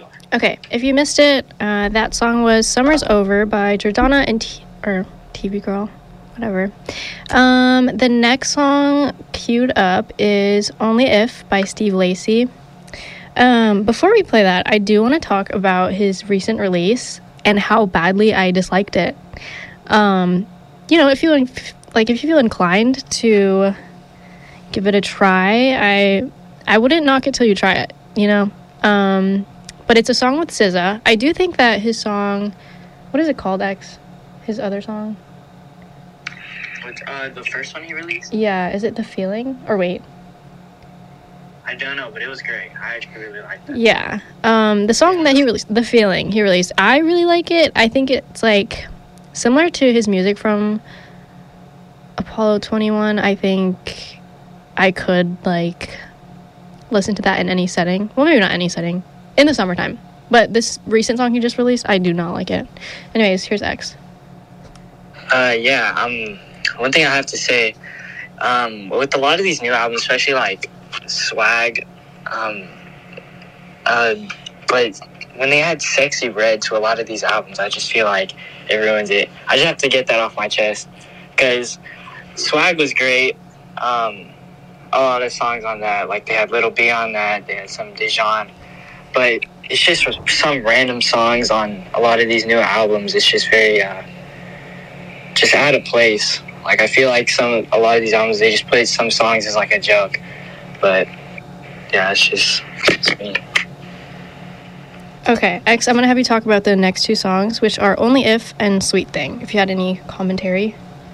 Okay, if you missed it, that song was Summer's Over by Jordana and TV Girl, whatever. The next song queued up is Only If by Steve Lacy. Before we play that, I do want to talk about his recent release and how badly I disliked it. If you feel inclined to give it a try, I wouldn't knock it till you try it, but it's a song with SZA. I do think that his song, what is it called, X? His other song? The first one he released? Yeah, is it The Feeling? Or wait. I don't know, but it was great. I actually really liked it. Yeah. The song that he released, The Feeling, I really like it. I think it's, similar to his music from Apollo 21. I think I could, listen to that in any setting. Well, maybe not any setting. In the summertime. But this recent song he just released, I do not like it. Anyways, here's X. One thing I have to say, with a lot of these new albums, especially Swag, but when they add Sexy Red to a lot of these albums, I just feel like it ruins it. I just have to get that off my chest, because Swag was great. A lot of songs on that, they had Little B on that, they had some Dijon, but it's just some random songs on a lot of these new albums. It's just very just out of place. I feel like a lot of these albums, they just put some songs as a joke. But yeah, it's me. Okay, X, I'm going to have you talk about the next two songs, which are Only If and Sweet Thing, if you had any commentary.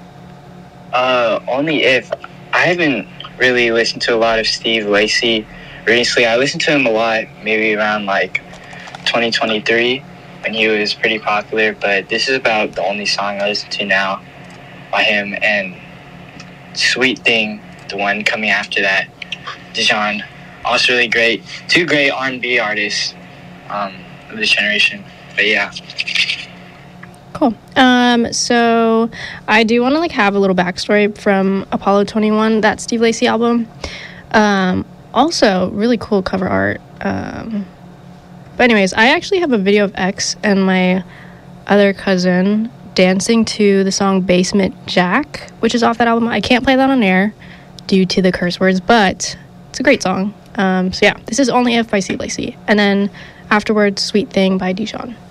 Only If. I haven't really listened to a lot of Steve Lacy recently. I listened to him a lot, maybe around 2023 when he was pretty popular, but this is about the only song I listen to now by him. And Sweet Thing, the one coming after that, Dijon, also really great. Two great R&B artists of this generation. But yeah. Cool. So I do want to have a little backstory from Apollo 21, that Steve Lacy album. Also, really cool cover art. But anyways, I actually have a video of X and my other cousin dancing to the song Basement Jack, which is off that album. I can't play that on air due to the curse words, but it's a great song. So yeah, this is Only If by Steve Lacy. And then afterwards, Sweet Thing by Dijon.